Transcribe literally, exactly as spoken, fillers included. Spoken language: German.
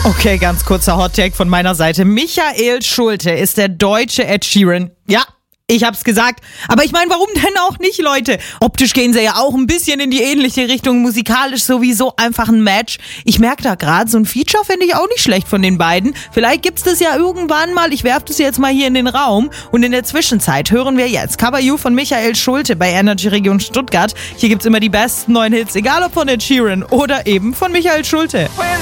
Okay, ganz kurzer Hot-Take von meiner Seite. Michael Schulte ist der deutsche Ed Sheeran. Ja, ich hab's gesagt. Aber ich meine, warum denn auch nicht, Leute? Optisch gehen sie ja auch ein bisschen in die ähnliche Richtung. Musikalisch sowieso einfach ein Match. Ich merke da gerade, so ein Feature finde ich auch nicht schlecht von den beiden. Vielleicht gibt's das ja irgendwann mal. Ich werfe das jetzt mal hier in den Raum. Und in der Zwischenzeit hören wir jetzt Cover You von Michael Schulte bei Energy Region Stuttgart. Hier gibt's immer die besten neuen Hits, egal ob von Ed Sheeran oder eben von Michael Schulte.